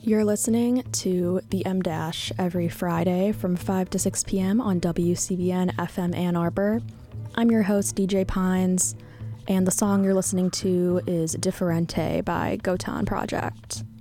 You're listening to the M Dash every Friday from 5 to 6 p.m. on WCBN FM Ann Arbor. I'm your host, DJ Pines, and the song you're listening to is Differente by Gotan Project.